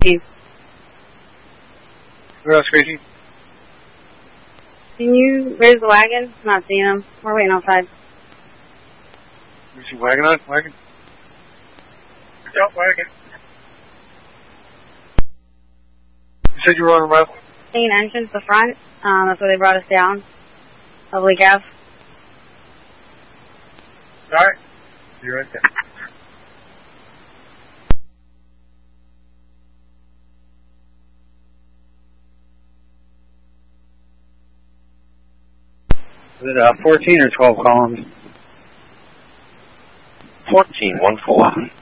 Steve. Who else, Gracie? Can you raise the wagon? I'm not seeing him. We're waiting outside. You see wagon on? Wagon? Yep, wagon. You said you were on a rifle? Main entrance, the front. That's where they brought us down. Public Ave. Alright. You're right there. Is it 14 or 12 columns? 14, 1-4.